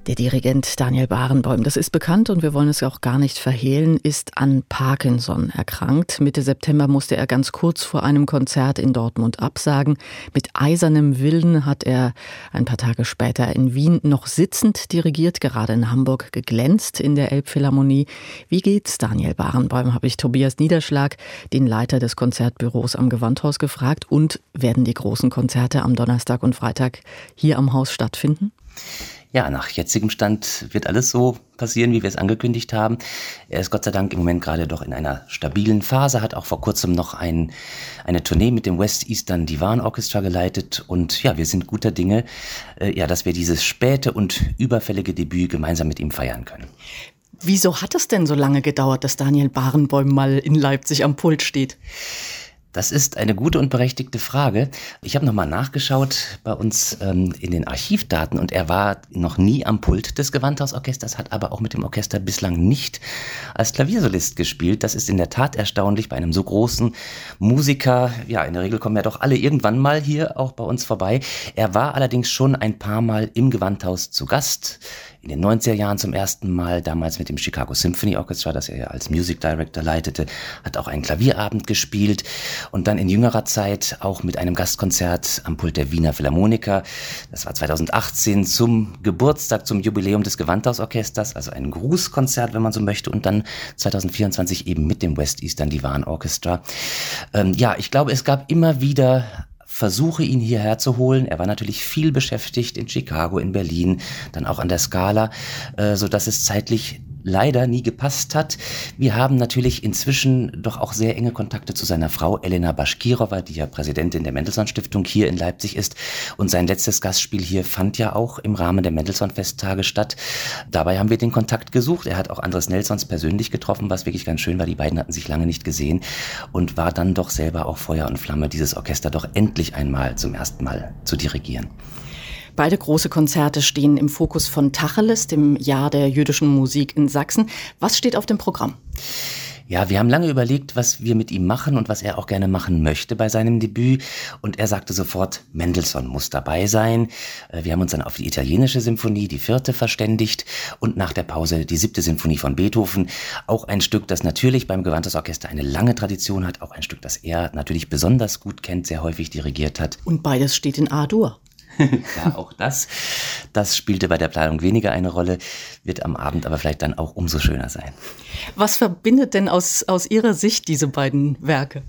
Der Dirigent Daniel Barenboim, das ist bekannt und wir wollen es auch gar nicht verhehlen, ist an Parkinson erkrankt. Mitte September musste er ganz kurz vor einem Konzert in Dortmund absagen. Mit eisernem Willen hat er ein paar Tage später in Wien noch sitzend dirigiert, gerade in Hamburg geglänzt in der Elbphilharmonie. Wie geht's Daniel Barenboim, habe ich Tobias Niederschlag, den Leiter des Konzertbüros am Gewandhaus, gefragt. Und werden die großen Konzerte am Donnerstag und Freitag hier am Haus stattfinden? Ja, nach jetzigem Stand wird alles so passieren, wie wir es angekündigt haben. Er ist Gott sei Dank im Moment gerade doch in einer stabilen Phase, hat auch vor kurzem noch eine Tournee mit dem West Eastern Divan Orchestra geleitet. Und ja, wir sind guter Dinge, dass wir dieses späte und überfällige Debüt gemeinsam mit ihm feiern können. Wieso hat es denn so lange gedauert, dass Daniel Barenboim mal in Leipzig am Pult steht? Das ist eine gute und berechtigte Frage. Ich habe nochmal nachgeschaut bei uns in den Archivdaten und er war noch nie am Pult des Gewandhausorchesters, hat aber auch mit dem Orchester bislang nicht als Klaviersolist gespielt. Das ist in der Tat erstaunlich bei einem so großen Musiker. Ja, in der Regel kommen ja doch alle irgendwann mal hier auch bei uns vorbei. Er war allerdings schon ein paar Mal im Gewandhaus zu Gast. In den 90er Jahren zum ersten Mal, damals mit dem Chicago Symphony Orchestra, das er ja als Music Director leitete, hat auch einen Klavierabend gespielt und dann in jüngerer Zeit auch mit einem Gastkonzert am Pult der Wiener Philharmoniker. Das war 2018 zum Geburtstag, zum Jubiläum des Gewandhausorchesters, also ein Grußkonzert, wenn man so möchte, und dann 2024 eben mit dem West Eastern Divan Orchestra. Ich glaube, es gab immer wieder Versuche, ihn hierher zu holen. Er war natürlich viel beschäftigt in Chicago, in Berlin, dann auch an der Scala, sodass es zeitlich leider nie gepasst hat. Wir haben natürlich inzwischen doch auch sehr enge Kontakte zu seiner Frau Elena Baschkirova, die ja Präsidentin der Mendelssohn-Stiftung hier in Leipzig ist. Und sein letztes Gastspiel hier fand ja auch im Rahmen der Mendelssohn-Festtage statt. Dabei haben wir den Kontakt gesucht. Er hat auch Andres Nelsons persönlich getroffen, was wirklich ganz schön war. Die beiden hatten sich lange nicht gesehen und war dann doch selber auch Feuer und Flamme, dieses Orchester doch endlich einmal zum ersten Mal zu dirigieren. Beide große Konzerte stehen im Fokus von Tacheles, dem Jahr der jüdischen Musik in Sachsen. Was steht auf dem Programm? Ja, wir haben lange überlegt, was wir mit ihm machen und was er auch gerne machen möchte bei seinem Debüt. Und er sagte sofort, Mendelssohn muss dabei sein. Wir haben uns dann auf die italienische Symphonie, die 4., verständigt. Und nach der Pause die 7. Symphonie von Beethoven. Auch ein Stück, das natürlich beim Gewandhausorchester eine lange Tradition hat. Auch ein Stück, das er natürlich besonders gut kennt, sehr häufig dirigiert hat. Und beides steht in A-Dur. Ja, auch das spielte bei der Planung weniger eine Rolle, wird am Abend aber vielleicht dann auch umso schöner sein. Was verbindet denn aus Ihrer Sicht diese beiden Werke?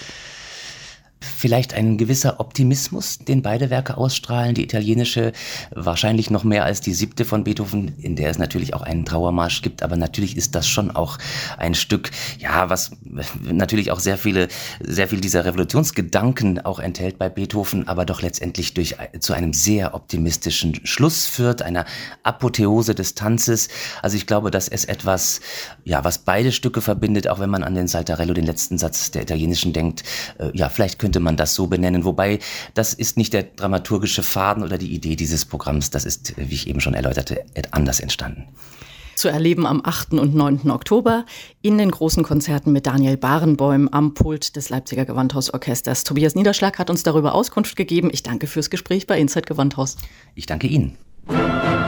Vielleicht ein gewisser Optimismus, den beide Werke ausstrahlen. Die italienische wahrscheinlich noch mehr als die 7. von Beethoven, in der es natürlich auch einen Trauermarsch gibt. Aber natürlich ist das schon auch ein Stück, ja, was natürlich auch sehr viel dieser Revolutionsgedanken auch enthält bei Beethoven, aber doch letztendlich zu einem sehr optimistischen Schluss führt, einer Apotheose des Tanzes. Also ich glaube, das ist etwas, ja, was beide Stücke verbindet, auch wenn man an den Saltarello, den letzten Satz der italienischen, denkt. Vielleicht könnte man das so benennen, wobei das ist nicht der dramaturgische Faden oder die Idee dieses Programms, das ist, wie ich eben schon erläuterte, anders entstanden. Zu erleben am 8. und 9. Oktober in den großen Konzerten mit Daniel Barenboim am Pult des Leipziger Gewandhausorchesters. Tobias Niederschlag hat uns darüber Auskunft gegeben. Ich danke fürs Gespräch bei Inside Gewandhaus. Ich danke Ihnen.